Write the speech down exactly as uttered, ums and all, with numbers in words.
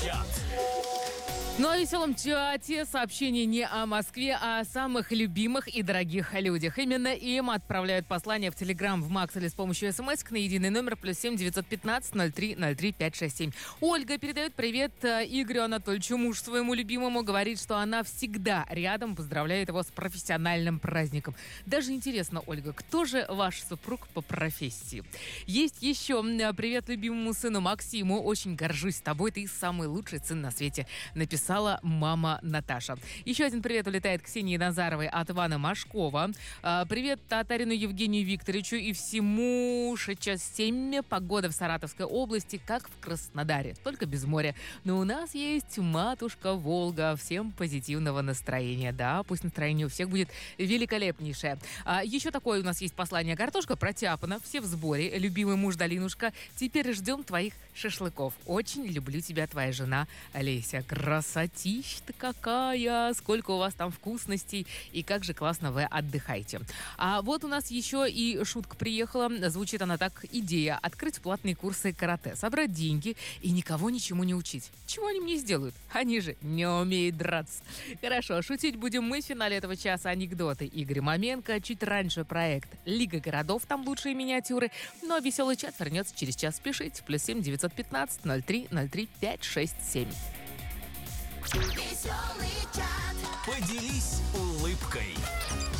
чат. Ну а в веселом чате сообщение не о Москве, а о самых любимых и дорогих людях. Именно им отправляют послания в Телеграм, в Макс или с помощью смс на единый номер плюс семь девятьсот пятнадцать ноль три ноль три пять шесть семь. Ольга передает привет Игорю Анатольевичу, мужу своему любимому, говорит, что она всегда рядом, поздравляет его с профессиональным праздником. Даже интересно, Ольга, кто же ваш супруг по профессии? Есть еще привет любимому сыну Максиму, очень горжусь тобой, ты самый лучший сын на свете, написала мама Наташа. Еще один привет улетает Ксении Назаровой от Ивана Машкова. Привет Татарину Евгению Викторовичу и всему шесть семь. Погода в Саратовской области, как в Краснодаре, только без моря. Но у нас есть матушка Волга. Всем позитивного настроения. Да, пусть настроение у всех будет великолепнейшее. А еще такое у нас есть послание. Картошка протяпана, все в сборе. Любимый муж Долинушка, теперь ждем твоих шашлыков. Очень люблю тебя, твоя жена Олеся. Красотища-то какая! Сколько у вас там вкусностей и как же классно вы отдыхаете. А вот у нас еще и шутка приехала. Звучит она так. Идея. Открыть платные курсы карате, собрать деньги и никого ничему не учить. Чего они мне сделают? Они же не умеют драться. Хорошо, шутить будем мы в финале этого часа. Анекдоты Игоря Маменко. Чуть раньше проект Лига городов. Там лучшие миниатюры. Ну а веселый чат вернется через час. Пишите. Плюс семь девятьсот пятнадцать ноль три ноль три пять шесть семь. Веселый чат. Поделись улыбкой.